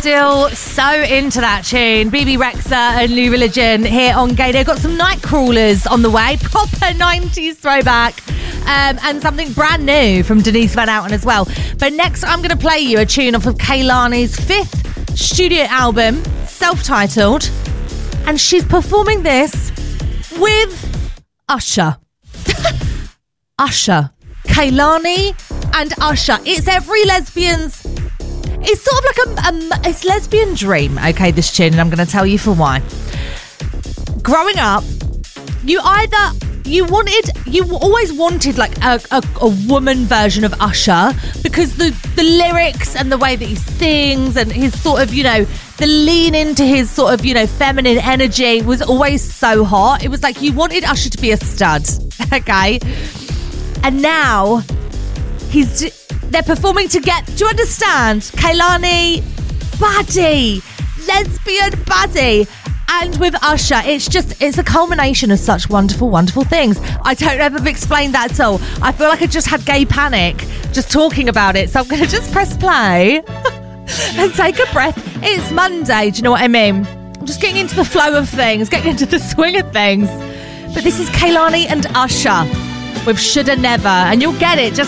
still so into that tune. BB Rexa and New Religion here on Gay Day. Got some Night Crawlers on the way. Proper 90s throwback. And something brand new from Denise Van Outen as well. But next, I'm going to play you a tune off of Kehlani's 5th studio album, self-titled. And she's performing this with Usher. Usher. Kehlani and Usher. It's every lesbian's... It's sort of like it's lesbian dream, okay, this tune, and I'm going to tell you for why. Growing up, you always wanted like a woman version of Usher, because the lyrics and the way that he sings and his sort of, the lean into his sort of, feminine energy was always so hot. It was like you wanted Usher to be a stud, okay? And now they're performing together. Do you understand? Kehlani, baddie, lesbian baddie. And with Usher, it's a culmination of such wonderful, wonderful things. I don't know if I've explained that at all. I feel like I just had gay panic just talking about it. So I'm going to just press play and take a breath. It's Monday, do you know what I mean? I'm just getting into the flow of things, getting into the swing of things. But this is Kehlani and Usher with Shoulda Never, and you'll get it just